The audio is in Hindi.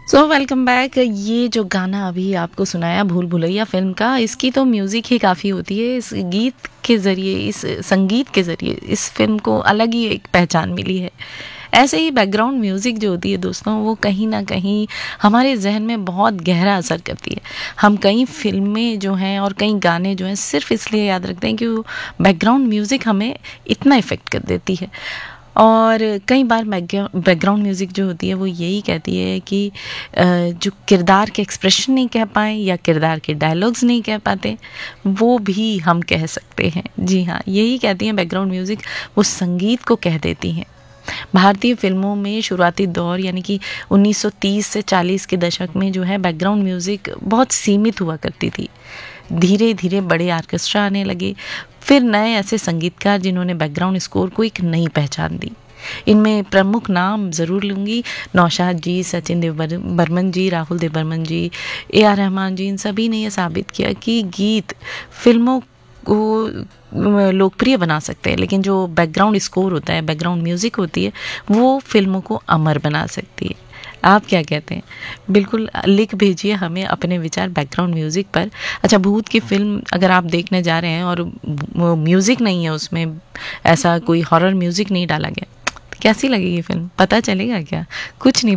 Welcome back. ये जो गाना अभी आपको सुनाया भूल भुलैया फ़िल्म का, इसकी तो म्यूज़िक ही काफ़ी होती है। इस गीत के ज़रिए, इस संगीत के ज़रिए इस फ़िल्म को अलग ही एक पहचान मिली है। ऐसे ही बैकग्राउंड म्यूज़िक जो होती है दोस्तों, वो कहीं न कहीं हमारे ज़हन में बहुत गहरा असर करती है। हम कई फ़िल्में जो हैं और कई गाने जो हैं सिर्फ़ इसलिए याद रखते हैं कि वो बैकग्राउंड म्यूज़िक हमें इतना इफ़ेक्ट कर देती है। और कई बार बैकग्राउंड म्यूज़िक जो होती है वो यही कहती है कि जो किरदार के एक्सप्रेशन नहीं कह पाएँ या किरदार के डायलॉग्स नहीं कह पाते, वो भी हम कह सकते हैं। जी हाँ, यही कहती हैं बैकग्राउंड म्यूज़िक, वो संगीत को कह देती हैं। भारतीय फ़िल्मों में शुरुआती दौर यानी कि 1930 से 40 के दशक में जो है बैकग्राउंड म्यूज़िक बहुत सीमित हुआ करती थी। धीरे धीरे बड़े आर्केस्ट्रा आने लगे, फिर नए ऐसे संगीतकार जिन्होंने बैकग्राउंड स्कोर को एक नई पहचान दी। इनमें प्रमुख नाम ज़रूर लूँगी, नौशाद जी, सचिन बर्मन जी, राहुल देव बर्मन जी, ए आर रहमान जी। इन सभी ने यह साबित किया कि गीत फ़िल्मों को लोकप्रिय बना सकते हैं, लेकिन जो बैकग्राउंड स्कोर होता है, बैकग्राउंड म्यूज़िक होती है, वो फ़िल्मों को अमर बना सकती है। आप क्या कहते हैं? बिल्कुल लिख भेजिए हमें अपने विचार बैकग्राउंड म्यूज़िक पर। अच्छा, भूत की फ़िल्म अगर आप देखने जा रहे हैं और वो म्यूज़िक नहीं है उसमें, ऐसा कोई हॉरर म्यूज़िक नहीं डाला गया, तो कैसी लगेगी फ़िल्म? पता चलेगा क्या? कुछ नहीं